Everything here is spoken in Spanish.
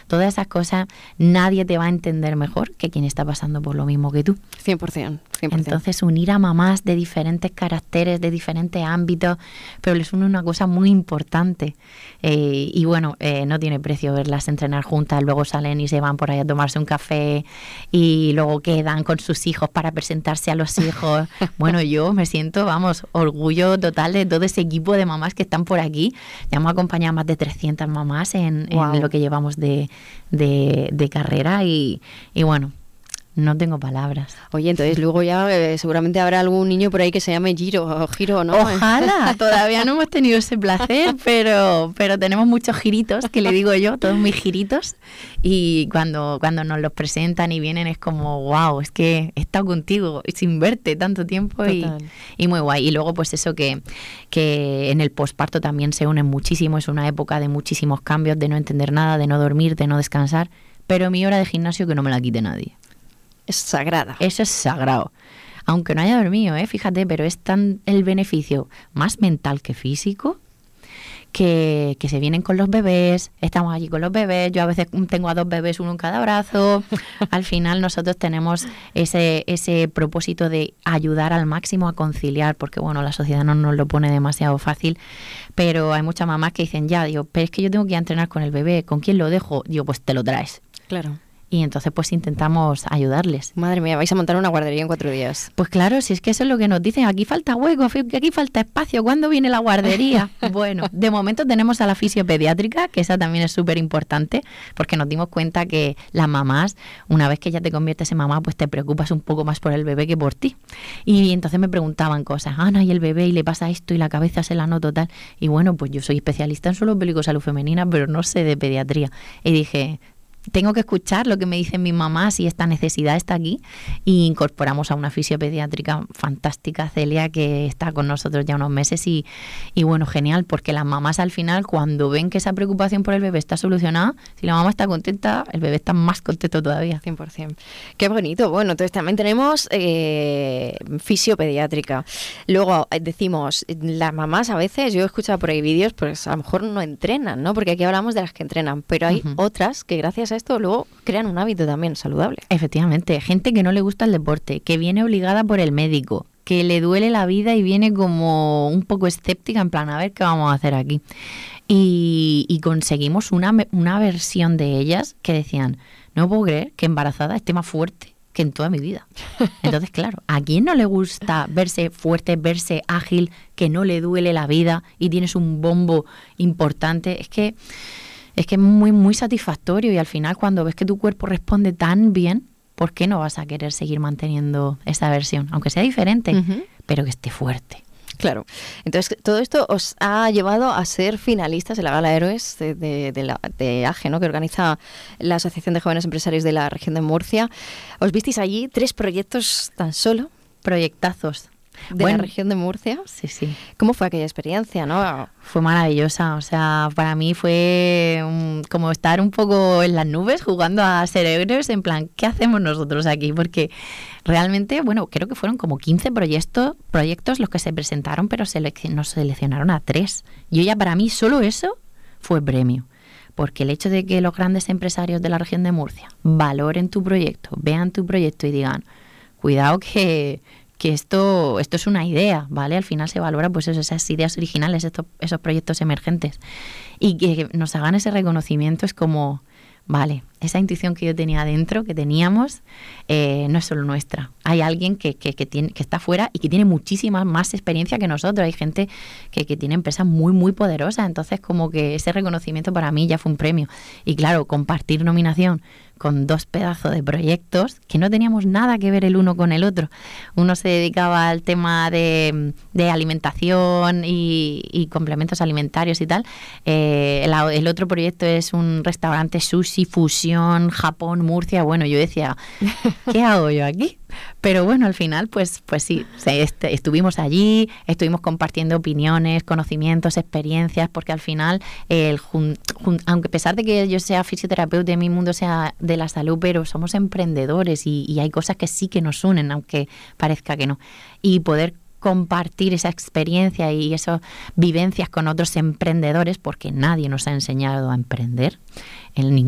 todas esas cosas, nadie te va a entender mejor que quien está pasando por lo mismo que tú. 100%. Entonces, unir a mamás de diferentes caracteres, de diferentes ámbitos, pero les une una cosa muy importante. Y bueno, no tiene precio verlas entrenar juntas, luego salen y se van por ahí a tomarse un café y luego quedan con sus hijos para presentarse a los hijos. Bueno, yo me siento, vamos, orgullo total de todo ese equipo de mamás que están por aquí. Ya hemos acompañado a más de 300 mamás en lo que llevamos de carrera y bueno, no tengo palabras. Oye, entonces luego ya seguramente habrá algún niño por ahí que se llame Giro, ¿no? Ojalá, todavía no hemos tenido ese placer, pero tenemos muchos giritos, que le digo yo, todos mis giritos, y cuando nos los presentan y vienen es como, wow, es que he estado contigo sin verte tanto tiempo y muy guay. Y luego pues eso que en el posparto también se unen muchísimo, es una época de muchísimos cambios, de no entender nada, de no dormir, de no descansar, pero mi hora de gimnasio que no me la quite nadie. Es sagrada. Eso es sagrado. Aunque no haya dormido, fíjate, pero es tan el beneficio más mental que físico que se vienen con los bebés, estamos allí con los bebés, yo a veces tengo a 2 bebés, uno en cada brazo. Al final nosotros tenemos ese propósito de ayudar al máximo a conciliar, porque bueno, la sociedad no nos lo pone demasiado fácil, pero hay muchas mamás que dicen, digo, pero es que yo tengo que ir a entrenar con el bebé, ¿con quién lo dejo? Digo, pues te lo traes. Claro. Y entonces pues intentamos ayudarles. Madre mía, vais a montar una guardería en 4 días. Pues claro, si es que eso es lo que nos dicen, aquí falta hueco, aquí falta espacio, ¿cuándo viene la guardería? Bueno, de momento tenemos a la fisiopediátrica, que esa también es súper importante, porque nos dimos cuenta que las mamás, una vez que ya te conviertes en mamá, pues te preocupas un poco más por el bebé que por ti. Y entonces me preguntaban cosas, Ana, y el bebé, y le pasa esto, y la cabeza se la nota tal. Y bueno, pues yo soy especialista en suelo pélvico, salud femenina, pero no sé de pediatría. Y dije, tengo que escuchar lo que me dicen mis mamás y esta necesidad está aquí, y incorporamos a una fisiopediátrica fantástica, Celia, que está con nosotros ya unos meses y bueno, genial, porque las mamás al final cuando ven que esa preocupación por el bebé está solucionada, si la mamá está contenta, el bebé está más contento todavía. 100%. Qué bonito. Bueno, entonces también tenemos fisiopediátrica. Luego decimos, las mamás a veces, yo he escuchado por ahí vídeos, pues a lo mejor no entrenan, ¿no? Porque aquí hablamos de las que entrenan, pero hay otras que gracias a esto luego crean un hábito también saludable. Efectivamente, gente que no le gusta el deporte, que viene obligada por el médico, que le duele la vida y viene como un poco escéptica, en plan, a ver qué vamos a hacer aquí. Y conseguimos una versión de ellas que decían, no puedo creer que embarazada esté más fuerte que en toda mi vida. Entonces, claro, ¿a quién no le gusta verse fuerte, verse ágil, que no le duele la vida y tienes un bombo importante? Es que es muy, muy satisfactorio, y al final cuando ves que tu cuerpo responde tan bien, ¿por qué no vas a querer seguir manteniendo esa versión? Aunque sea diferente, pero que esté fuerte. Claro. Entonces, todo esto os ha llevado a ser finalistas de la Gala Héroes de AGE, ¿no?, que organiza la Asociación de Jóvenes Empresarios de la región de Murcia. Os visteis allí 3 proyectos tan solo. Proyectazos. De la región de Murcia. Sí. ¿Cómo fue aquella experiencia, no? Fue maravillosa, o sea, para mí fue como estar un poco en las nubes jugando a ser héroes, en plan, ¿qué hacemos nosotros aquí? Porque realmente, bueno, creo que fueron como 15 proyectos los que se presentaron, pero nos seleccionaron a 3. Y ya para mí solo eso fue premio. Porque el hecho de que los grandes empresarios de la región de Murcia valoren tu proyecto, vean tu proyecto y digan, cuidado que esto es una idea, ¿vale? Al final se valora pues eso, esas ideas originales, esos proyectos emergentes. Y que nos hagan ese reconocimiento es como, vale, esa intuición que yo tenía dentro, que teníamos, no es solo nuestra. Hay alguien que está fuera y que tiene muchísima más experiencia que nosotros. Hay gente que tiene empresas muy, muy poderosas. Entonces, como que ese reconocimiento para mí ya fue un premio. Y claro, compartir nominación con 2 pedazos de proyectos que no teníamos nada que ver el uno con el otro. Uno se dedicaba al tema de alimentación y complementos alimentarios y tal. El otro proyecto es un restaurante sushi, fusión, Japón, Murcia. Bueno, yo decía, ¿qué hago yo aquí? Pero bueno, al final, pues sí, estuvimos allí, estuvimos compartiendo opiniones, conocimientos, experiencias, porque al final, aunque a pesar de que yo sea fisioterapeuta y mi mundo sea de la salud, pero somos emprendedores y hay cosas que sí que nos unen, aunque parezca que no. Y poder compartir esa experiencia y esas vivencias con otros emprendedores, porque nadie nos ha enseñado a emprender en